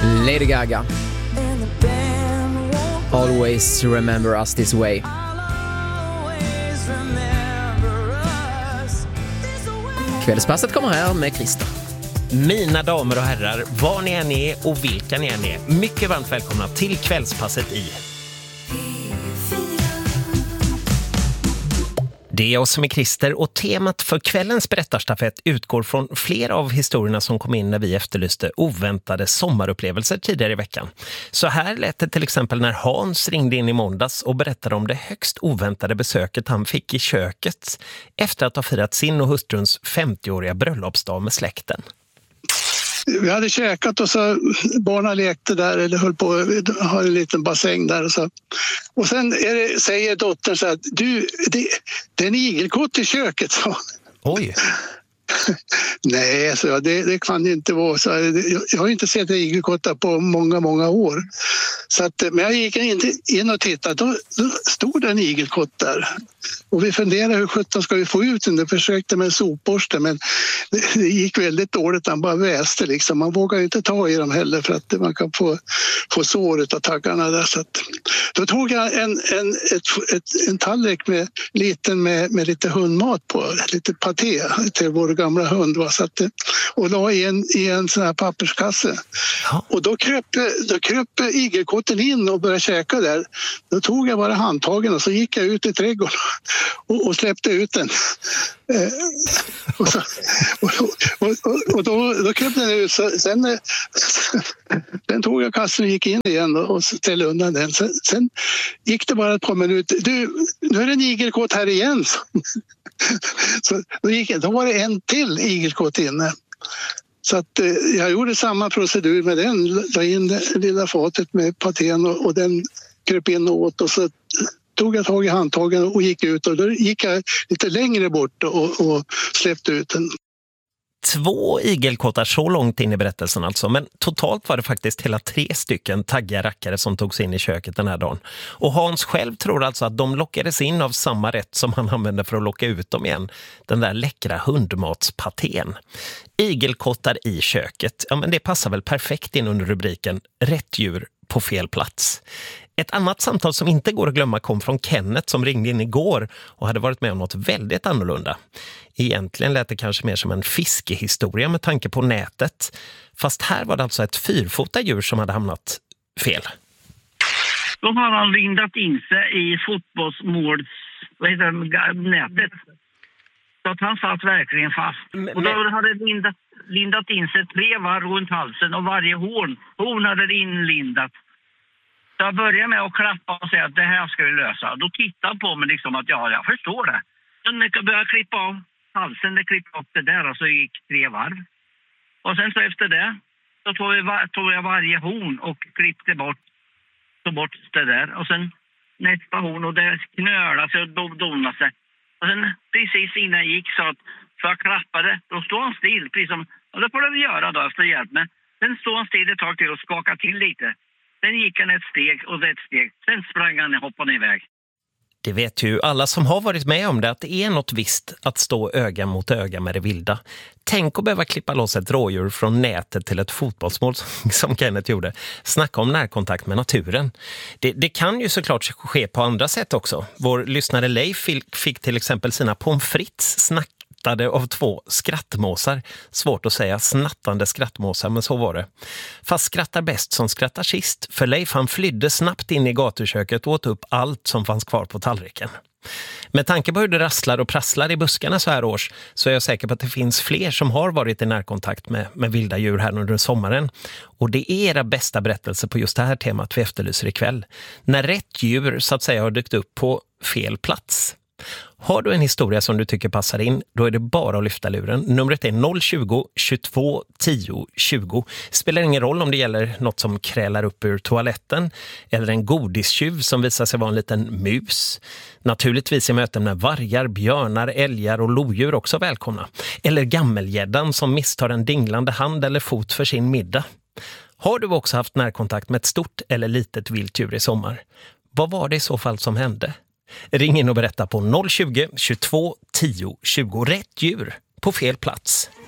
Lady Gaga. Always remember us this way. Kvällspasset kommer här med Christer. Mina damer och herrar, var ni än är och vilka ni än är, mycket varmt välkomna till Kvällspasset i. Det är jag som är Christer och temat för kvällens berättarstafett utgår från flera av historierna som kom in när vi efterlyste oväntade sommarupplevelser tidigare i veckan. Så här lät det till exempel när Hans ringde in i måndags och berättade om det högst oväntade besöket han fick i köket efter att ha firat sin och hustruns 50-åriga bröllopsdag med släkten. Vi hade käkat och så barnen lekte där eller höll på att ha en liten bassäng där. Och sen säger dottern så här, det är en igelkott i köket. Så. Oj! Nej, så det kan inte vara så. Jag har inte sett igelkottar på många år. Så att, men jag gick in och tittade, då stod det en igelkott där. Och vi funderade hur 17 ska vi få ut den. Jag försökte med en sopborste, men det gick väldigt dåligt. Han bara väste liksom. Man vågar inte ta i dem heller för att man kan få såret av taggarna där. Så att, då tog jag en tallrik med lite hundmat på, lite paté till vår gamla hund. Så att, och la i en sån här papperskasse. Ja. Och då kröp igelkotten in och började käka där. Då tog jag bara handtagen och så gick jag ut i trädgården och släppte ut den. Och då kröp den ut. Sen tog jag kassen och gick in igen och ställde undan den. Sen gick det bara ett par minuter. Nu är det en igelkott här igen. Så då var det en till igelkott inne. Så att jag gjorde samma procedur med den. La in det lilla fatet med patén och den kröp in och åt och så tog jag tag i handtagen och gick ut och då gick jag lite längre bort och släppte ut den. 2 igelkottar så långt in i berättelsen alltså, men totalt var det faktiskt hela 3 stycken taggiga rackare som togs in i köket den här dagen. Och Hans själv tror alltså att de lockades in av samma rätt som han använde för att locka ut dem igen, den där läckra hundmatspatén. Igelkottar i köket, ja men det passar väl perfekt in under rubriken Rätt djur på fel plats. Ett annat samtal som inte går att glömma kom från Kenneth som ringde in igår och hade varit med om något väldigt annorlunda. Egentligen lät det kanske mer som en fiskehistoria med tanke på nätet. Fast här var det alltså ett 4-fota djur som hade hamnat fel. Då har han lindat in sig i fotbollsmåls nätet. Så att han satt verkligen fast. Och då hade lindat in sig 3 varv runt halsen och varje horn hade inlindat. Så jag började med att klappa och säga att det här ska vi lösa. Då tittade han på mig liksom att ja, jag förstår det. Sen började jag klippa av halsen, det klippade upp det där och så gick 3 varv. Och sen så efter det så tog jag varje horn och klippte bort det där. Och sen nästa horn och det knölade sig och donade sig. Och sen precis innan jag gick så att för jag klappade, då stod han still. Precis som, och det får du göra då efter hjälp med. Sen stod han still ett tag till och skakade till lite. Sen gick han ett steg och ett steg. Sen sprang han och hoppade iväg. Det vet ju alla som har varit med om det att det är något visst att stå öga mot öga med det vilda. Tänk att behöva klippa loss ett rådjur från nätet till ett fotbollsmål som Kenneth gjorde. Snacka om närkontakt med naturen. Det kan ju såklart ske på andra sätt också. Vår lyssnare Leif fick till exempel sina pommes frites snattade av 2 skrattmåsar. Svårt att säga snattande skrattmåsar, men så var det. Fast skrattar bäst som skrattar sist. För Leif han flydde snabbt in i gatuköket och åt upp allt som fanns kvar på tallriken. Med tanke på hur det rasslar och prasslar i buskarna så här års så är jag säker på att det finns fler som har varit i närkontakt med vilda djur här under sommaren. Och det är era bästa berättelser på just det här temat vi efterlyser ikväll. När rätt djur så att säga har dykt upp på fel plats. Har du en historia som du tycker passar in, då är det bara att lyfta luren. Numret är 020 22 10 20. Spelar ingen roll om det gäller något som krälar upp ur toaletten eller en godistjuv som visar sig vara en liten mus. Naturligtvis i möten med vargar, björnar, älgar och lodjur också välkomna. Eller gammelgäddan som misstar en dinglande hand eller fot för sin middag. Har du också haft närkontakt med ett stort eller litet vilddjur i sommar? Vad var det i så fall som hände? Ring in och berätta på 020 22 10 20. Rätt djur på fel plats.